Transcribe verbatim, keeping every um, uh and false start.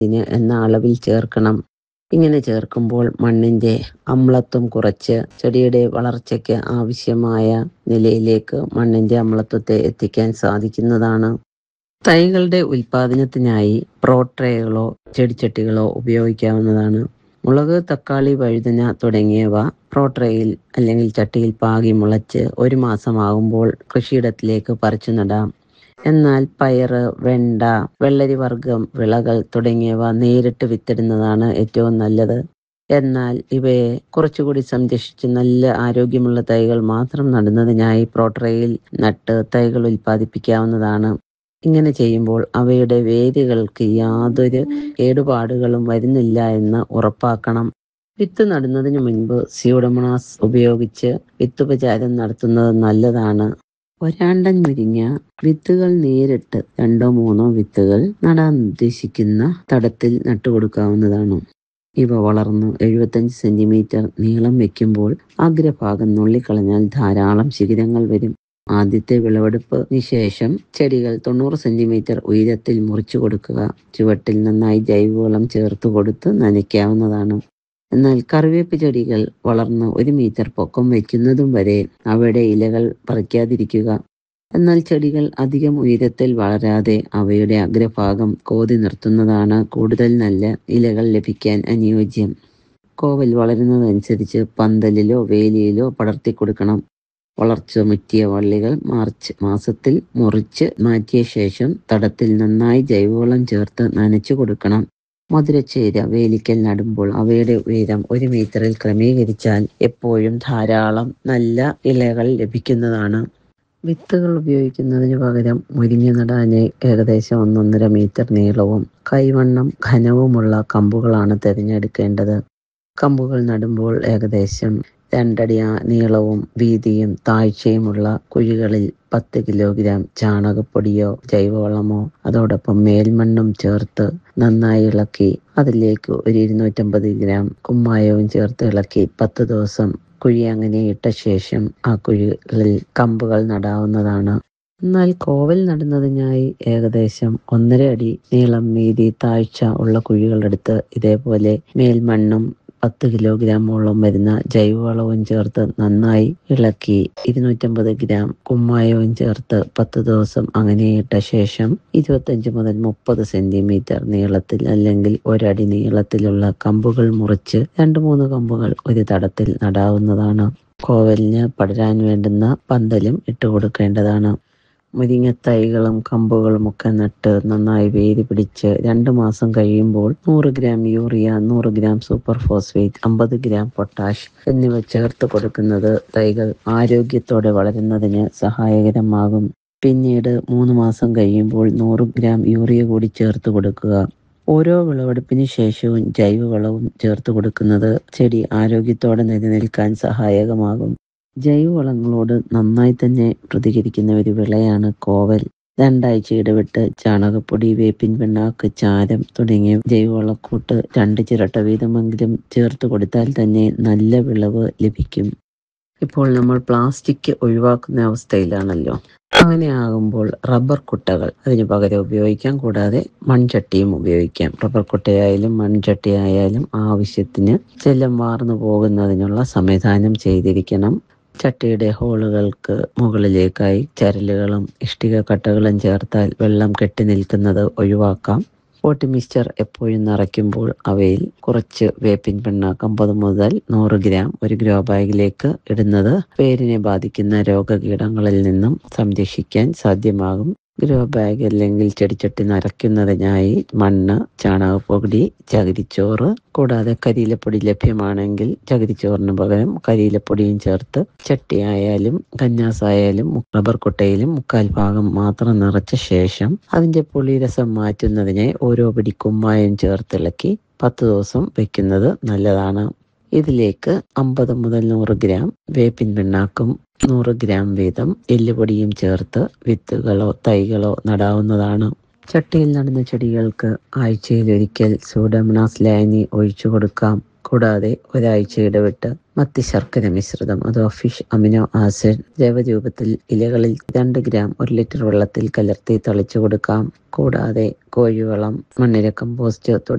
ഇതിന് എന്ന അളവിൽ ചേർക്കണം. ഇങ്ങനെ ചേർക്കുമ്പോൾ മണ്ണിന്റെ അമ്ലത്വം കുറച്ച് ചെടിയുടെ വളർച്ചയ്ക്ക് ആവശ്യമായ നിലയിലേക്ക് മണ്ണിന്റെ അമ്ലത്വത്തെ എത്തിക്കാൻ സാധിക്കുന്നതാണ്. തൈകളുടെ ഉൽപാദനത്തിനായി പ്രോട്രേകളോ ചെടിച്ചട്ടികളോ ഉപയോഗിക്കാവുന്നതാണ്. മുളക്, തക്കാളി, വഴുതന തുടങ്ങിയവ പ്രോട്രേയിൽ അല്ലെങ്കിൽ ചട്ടിയിൽ പാകി മുളച്ച് ഒരു മാസമാകുമ്പോൾ കൃഷിയിടത്തിലേക്ക് പറിച്ചു നടാം. എന്നാൽ പയറ്, വെണ്ട, വെള്ളരി വർഗം വിളകൾ തുടങ്ങിയവ നേരിട്ട് വിത്തിടുന്നതാണ് ഏറ്റവും നല്ലത്. എന്നാൽ ഇവയെ കുറച്ചുകൂടി സംരക്ഷിച്ച് നല്ല ആരോഗ്യമുള്ള തൈകൾ മാത്രം നടുന്നതിനായി പ്രോട്രേയിൽ നട്ട് തൈകൾ ഉൽപ്പാദിപ്പിക്കാവുന്നതാണ്. ഇങ്ങനെ ചെയ്യുമ്പോൾ അവയുടെ വേരുകൾക്ക് യാതൊരു കേടുപാടുകളും വരുന്നില്ല എന്ന് ഉറപ്പാക്കണം. വിത്ത് നടുന്നതിന് മുൻപ് സ്യൂഡോമോണാസ് ഉപയോഗിച്ച് വിത്തുപചാരം നടത്തുന്നത് നല്ലതാണ്. ഒരാണ്ടൻ മുരിങ്ങ വിത്തുകൾ നേരിട്ട് രണ്ടോ മൂന്നോ വിത്തുകൾ നടാൻ ഉദ്ദേശിക്കുന്ന തടത്തിൽ നട്ടുകൊടുക്കാവുന്നതാണ്. ഇവ വളർന്ന് എഴുപത്തഞ്ച് സെന്റിമീറ്റർ നീളം വയ്ക്കുമ്പോൾ അഗ്രഭാഗം നുള്ളിക്കളഞ്ഞാൽ ധാരാളം ശിഖരങ്ങൾ വരും. ആദ്യത്തെ വിളവെടുപ്പിന് ശേഷം ചെടികൾ തൊണ്ണൂറ് സെന്റിമീറ്റർ ഉയരത്തിൽ മുറിച്ചു കൊടുക്കുക. ചുവട്ടിൽ നന്നായി ജൈവവളം ചേർത്ത് കൊടുത്ത് നനയ്ക്കാവുന്നതാണ്. എന്നാൽ കറിവേപ്പ് ചെടികൾ വളർന്ന് ഒരു മീറ്റർ പൊക്കം വയ്ക്കുന്നതും വരെ അവയുടെ ഇലകൾ പറിക്കാതിരിക്കുക. എന്നാൽ ചെടികൾ അധികം ഉയരത്തിൽ വളരാതെ അവയുടെ അഗ്രഭാഗം കോതി നിർത്തുന്നതാണ് കൂടുതൽ നല്ല ഇലകൾ ലഭിക്കാൻ അനുയോജ്യം. കോവൽ വളരുന്നതനുസരിച്ച് പന്തലിലോ വേലിയിലോ പടർത്തി കൊടുക്കണം. വളർച്ച മുറ്റിയ വള്ളികൾ മാർച്ച് മാസത്തിൽ മുറിച്ച് മാറ്റിയ ശേഷം തടത്തിൽ നന്നായി ജൈവവളം ചേർത്ത് നനച്ചു കൊടുക്കണം. മധുരച്ചീര വേലിക്കൽ നടുമ്പോൾ അവയുടെ ഉയരം ഒരു മീറ്ററിൽ ക്രമീകരിച്ചാൽ എപ്പോഴും ധാരാളം നല്ല ഇലകൾ ലഭിക്കുന്നതാണ്. വിത്തുകൾ ഉപയോഗിക്കുന്നതിന് പകരം മുരിങ്ങ നടാനായി ഏകദേശം ഒന്നൊന്നര മീറ്റർ നീളവും കൈവണ്ണം ഘനവുമുള്ള കമ്പുകളാണ് തിരഞ്ഞെടുക്കേണ്ടത്. കമ്പുകൾ നടുമ്പോൾ ഏകദേശം രണ്ടടി നീളവും വീതിയും താഴ്ചയുമുള്ള കുഴികളിൽ പത്ത് കിലോഗ്രാം ചാണകപ്പൊടിയോ ജൈവവളമോ അതോടൊപ്പം മേൽമണ്ണും ചേർത്ത് നന്നായി ഇളക്കി അതിലേക്ക് ഒരു ഇരുന്നൂറ്റമ്പത് ഗ്രാം കുമ്മായവും ചേർത്ത് ഇളക്കി പത്ത് ദിവസം കുഴി അങ്ങനെ ഇട്ട ശേഷം ആ കുഴികളിൽ കമ്പുകൾ നടാവുന്നതാണ്. എന്നാൽ കോവൽ നടുന്നതിനായി ഏകദേശം ഒന്നര അടി നീളം വീതി താഴ്ച ഉള്ള കുഴികളെടുത്ത് ഇതേപോലെ മേൽമണ്ണും പത്ത് കിലോഗ്രാമോളം വരുന്ന ജൈവവളവും ചേർത്ത് നന്നായി ഇളക്കി ഇരുന്നൂറ്റമ്പത് ഗ്രാം കുമ്മായവും ചേർത്ത് പത്ത് ദിവസം അങ്ങനെ ഇട്ട ശേഷം ഇരുപത്തഞ്ച് മുതൽ മുപ്പത് സെന്റിമീറ്റർ നീളത്തിൽ അല്ലെങ്കിൽ ഒരടി നീളത്തിലുള്ള കമ്പുകൾ മുറിച്ച് രണ്ട് മൂന്ന് കമ്പുകൾ ഒരു തടത്തിൽ നടാവുന്നതാണ്. കോവലിന് പടരാൻ വേണ്ടുന്ന പന്തലും ഇട്ട് കൊടുക്കേണ്ടതാണ്. മുരിങ്ങത്തൈകളും കമ്പുകളും ഒക്കെ നട്ട് നന്നായി വേര് പിടിച്ച് രണ്ട് മാസം കഴിയുമ്പോൾ നൂറ് ഗ്രാം യൂറിയ, നൂറ് ഗ്രാം സൂപ്പർ ഫോസ്ഫേറ്റ്, അമ്പത് ഗ്രാം പൊട്ടാഷ് എന്നിവ ചേർത്ത് കൊടുക്കുന്നത് തൈകൾ ആരോഗ്യത്തോടെ വളരുന്നതിന് സഹായകരമാകും. പിന്നീട് മൂന്ന് മാസം കഴിയുമ്പോൾ നൂറ് ഗ്രാം യൂറിയ കൂടി ചേർത്ത് കൊടുക്കുക. ഓരോ വിളവെടുപ്പിന് ശേഷവും ജൈവവളവും ചേർത്ത് കൊടുക്കുന്നത് ചെടി ആരോഗ്യത്തോടെ നിലനിൽക്കാൻ സഹായകമാകും. ജൈവവളങ്ങളോട് നന്നായി തന്നെ പ്രതികരിക്കുന്ന ഒരു വിളയാണ് കോവൽ. രണ്ടാഴ്ച ഇടവിട്ട് ചാണകപ്പൊടി, വേപ്പിൻ പിണ്ണാക്ക്, ചാരം തുടങ്ങിയ ജൈവവളക്കൂട്ട് രണ്ട് ചിരട്ട വീതമെങ്കിലും ചേർത്ത് കൊടുത്താൽ തന്നെ നല്ല വിളവ് ലഭിക്കും. ഇപ്പോൾ നമ്മൾ പ്ലാസ്റ്റിക് ഒഴിവാക്കുന്ന അവസ്ഥയിലാണല്ലോ. അങ്ങനെ ആകുമ്പോൾ റബ്ബർ കുട്ടകൾ അതിന് പകരം ഉപയോഗിക്കാം. കൂടാതെ മൺചട്ടിയും ഉപയോഗിക്കാം. റബ്ബർ കുട്ടയായാലും മൺചട്ടിയായാലും ആവശ്യത്തിന് ജലം വാർന്നു പോകുന്നതിനുള്ള സംവിധാനം ചെയ്തിരിക്കണം. ചട്ടിയുടെ ഹോളുകൾക്ക് മുകളിലേക്കായി ചരലുകളും ഇഷ്ടിക കട്ടകളും ചേർത്താൽ വെള്ളം കെട്ടി നിൽക്കുന്നത് ഒഴിവാക്കാം. പോട്ടി മിക്സ്ചർ എപ്പോഴും നിറയ്ക്കുമ്പോൾ അവയിൽ കുറച്ച് വേപ്പിൻ പിണ്ണാക്ക് അമ്പത് മുതൽ നൂറ് ഗ്രാം ഒരു ഗ്രോ ബാഗിലേക്ക് ഇടുന്നത് വേരിനെ ബാധിക്കുന്ന രോഗകീടങ്ങളിൽ നിന്നും സംരക്ഷിക്കാൻ സാധ്യമാകും. ഗ്രോ ബാഗ് അല്ലെങ്കിൽ ചെടിച്ചട്ടി നിറയ്ക്കുന്നതിനായി മണ്ണ്, ചാണകപ്പൊടി, ചകിരിച്ചോറ് കൂടാതെ കരിയിലപ്പൊടി ലഭ്യമാണെങ്കിൽ ചകിരിച്ചോറിന് പകരം കരിയിലപ്പൊടിയും ചേർത്ത് ചട്ടിയായാലും കന്നാസായാലും റബ്ബർ കൊട്ടയിലും മുക്കാൽ ഭാഗം മാത്രം നിറച്ച ശേഷം അതിൻ്റെ പുളിരസം മാറ്റുന്നതിനായി ഓരോ പിടി കുമ്മായം ചേർത്തിളക്കി പത്ത് ദിവസം വയ്ക്കുന്നത് നല്ലതാണ്. ഇതിലേക്ക് അമ്പത് മുതൽ നൂറ് ഗ്രാം വേപ്പിൻ പിണ്ണാക്കും നൂറ് ഗ്രാം വീതം എല്ലുപൊടിയും ചേർത്ത് വിത്തുകളോ തൈകളോ നടാവുന്നതാണ്. ചട്ടിയിൽ നടുന്ന ചെടികൾക്ക് ആഴ്ചയിലൊരിക്കൽ സൂഡോമോണാസ് ലായനി ഒഴിച്ചു കൊടുക്കാം. കൂടാതെ ഒരാഴ്ച ഇടവിട്ട് മത്തിശർക്കര മിശ്രിതം അഥവാ ഫിഷ് അമിനോ ആസിഡ് ദ്രവരൂപത്തിൽ ഇലകളിൽ രണ്ട് ഗ്രാം ഒരു ലിറ്റർ വെള്ളത്തിൽ കലർത്തി തളിച്ചു കൊടുക്കാം. കൂടാതെ കോഴിവളം, മണ്ണിര കമ്പോസ്റ്റ്